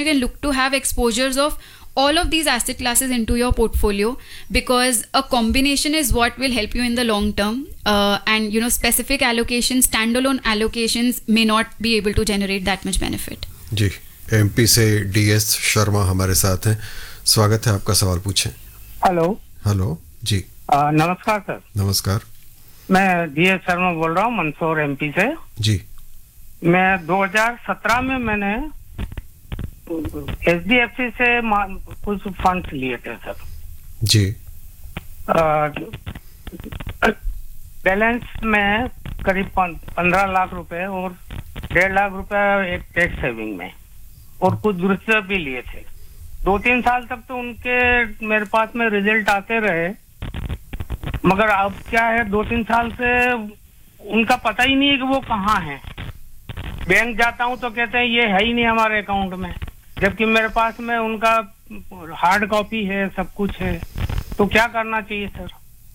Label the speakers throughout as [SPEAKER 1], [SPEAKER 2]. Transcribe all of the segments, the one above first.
[SPEAKER 1] you can look to have exposures of all of these asset classes into your portfolio, because a combination is what will help you in the long term, and specific allocations, standalone allocations may not be able to generate that much benefit.
[SPEAKER 2] Ji, MP से DS Sharma हमारे साथ हैं. स्वागत है, आपका सवाल पूछें. Hello जी.
[SPEAKER 3] नमस्कार सर.
[SPEAKER 2] नमस्कार.
[SPEAKER 3] मैं DS शर्मा बोल रहा हूँ मंदसौर एमपी से.
[SPEAKER 2] जी.
[SPEAKER 3] मैं 2017 में मैंने HDFC से कुछ फंड्स लिए थे सर.
[SPEAKER 2] जी.
[SPEAKER 3] बैलेंस में करीब 15 लाख रुपए और 1.5 लाख रुपए एक टैक्स सेविंग में, और कुछ दूसरे भी लिए थे. 2-3 साल तक तो उनके मेरे पास में रिजल्ट आते रहे, मगर अब क्या है, 2-3 साल से उनका पता ही नहीं है कि वो कहाँ है. बैंक जाता हूँ तो कहते हैं ये है ही नहीं हमारे अकाउंट में, जबकि मेरे पास में उनका हार्ड कॉपी है, सब कुछ है. तो क्या करना चाहिए सर?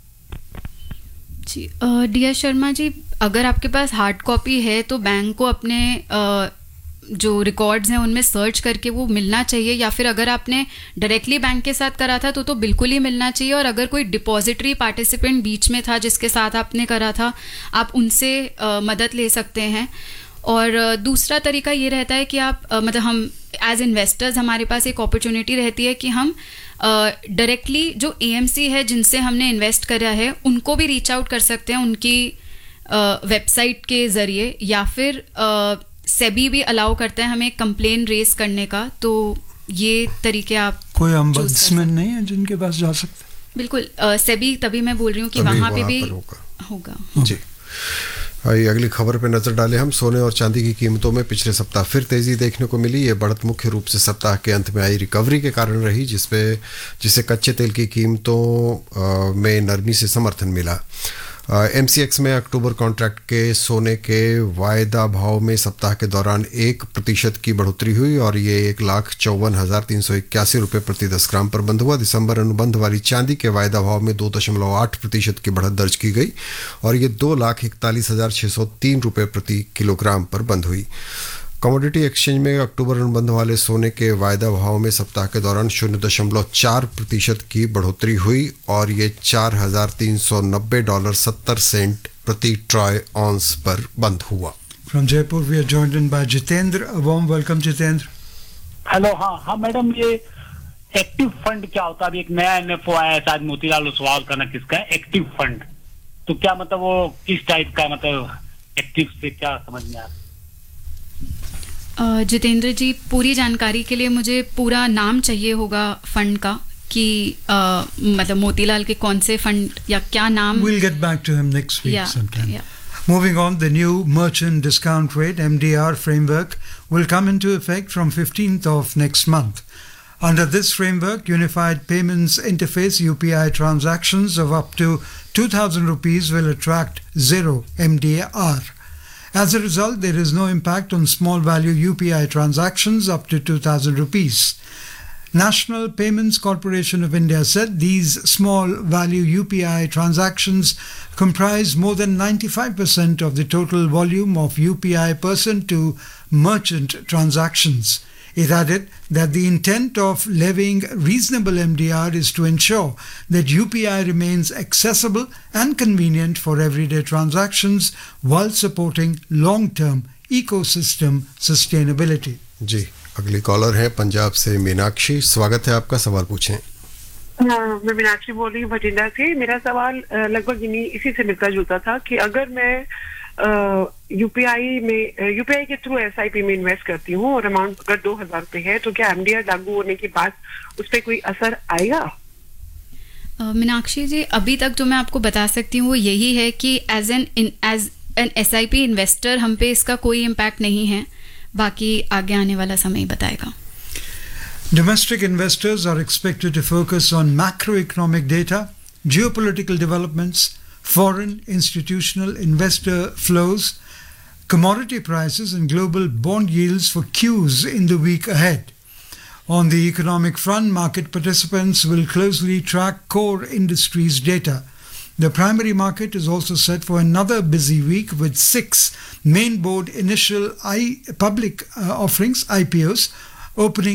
[SPEAKER 1] जी, DS शर्मा जी, अगर आपके पास हार्ड कॉपी है तो बैंक को अपने जो रिकॉर्ड्स हैं उनमें सर्च करके वो मिलना चाहिए, या फिर अगर आपने डायरेक्टली बैंक के साथ करा था तो बिल्कुल ही मिलना चाहिए. और अगर कोई डिपॉजिटरी पार्टिसिपेंट बीच में था जिसके साथ आपने करा था, आप उनसे मदद ले सकते हैं. और दूसरा तरीका ये रहता है कि आप मतलब हम एज इन्वेस्टर्स, हमारे पास एक अपॉर्चुनिटी रहती है कि हम डायरेक्टली जो AMC है जिनसे हमने इन्वेस्ट करा है उनको भी रीच आउट कर सकते हैं उनकी वेबसाइट के ज़रिए, या फिर सेबी भी अलाउ करते हैं हमें कंप्लेन रेज करने का. तो ये तरीके आप,
[SPEAKER 4] कोई ombudsman नहीं है जिनके पास जा सकते?
[SPEAKER 1] बिल्कुल, सेबी, तभी मैं बोल रही हूँ कि वहाँ पे भी होगा.
[SPEAKER 2] जी. आइए अगली खबर पे नजर डालें हम. सोने और चांदी की कीमतों में पिछले सप्ताह फिर तेजी देखने को मिली. ये बढ़त मुख्य रूप से सप्ताह के अंत में आई रिकवरी के कारण रही, जिसे कच्चे तेल की कीमतों में नरमी से समर्थन मिला. MCX में अक्टूबर कॉन्ट्रैक्ट के सोने के वायदा भाव में सप्ताह के दौरान 1% की बढ़ोतरी हुई और ये 1,54,381 रुपये प्रति 10 ग्राम पर बंद हुआ. दिसंबर अनुबंध वाली चांदी के वायदा भाव में 2.8% की बढ़त दर्ज की गई और ये 2,41,603 रुपये प्रति किलोग्राम पर बंद हुई. कमोडिटी एक्सचेंज में अक्टूबर अनुबंध वाले सोने के वायदा भाव में सप्ताह के दौरान 0.4% की बढ़ोतरी हुई और ये $4,390.70 प्रति ट्रॉय ऑन्स पर बंद हुआ.
[SPEAKER 4] From Jaipur we are joined in by Jitendra. A warm welcome, Jitendra.
[SPEAKER 5] Hello. हाँ मैडम, ये एक्टिव फंड क्या होता है? अभी एक नया NFO आया है, शायद मोतीलाल सवाल करना किसका है, एक्टिव फंड. तो क्या मतलब वो किस टाइप का, मतलब एक्टिव से क्या समझ में आता?
[SPEAKER 1] जितेंद्र जी, पूरी जानकारी के लिए मुझे पूरा नाम चाहिए होगा फंड का, कि मतलब मोतीलाल के कौन से फंड या क्या नाम.
[SPEAKER 4] We'll get back to him next week sometime. Moving on, the new merchant discount rate MDR framework will come into effect from 15th of next month. Under this framework, Unified Payments Interface UPI transactions of up to 2,000 rupees will attract 0 MDR. As a result, there is no impact on small value UPI transactions up to 2,000 rupees. National Payments Corporation of India said these small value UPI transactions comprise more than 95% of the total volume of UPI person to merchant transactions. It added that the intent of levying reasonable MDR is to ensure that UPI remains accessible and convenient for everyday transactions while supporting long-term ecosystem sustainability.
[SPEAKER 2] जी, अगली collar है पंजाब से मीनाक्षी. स्वागत है आपका, सवाल पूछें.
[SPEAKER 6] मैं मीनाक्षी बोल रही हूँ भटिंडा से. मेरा सवाल लगभग इसी से मिलता जुलता था कि अगर मैं यूपीआई के थ्रू SIP में इन्वेस्ट करती हूँ और अमाउंट अगर 2,000 रुपए है, तो क्या MDR लागू होने के बाद उस पर कोई असर आएगा?
[SPEAKER 1] मीनाक्षी जी, अभी तक जो मैं आपको बता सकती हूँ वो यही है कि एज एन SIP इन्वेस्टर हम पे इसका कोई इम्पैक्ट नहीं है. बाकी आगे आने वाला समय ही बताएगा.
[SPEAKER 4] Domestic investors are expected to focus on macroeconomic data, geopolitical developments, foreign institutional investor flows, commodity prices and global bond yields for cues in the week ahead. On the economic front, market participants will closely track core industries data. The primary market is also set for another busy week with 6 main board initial public offerings, IPOs, opening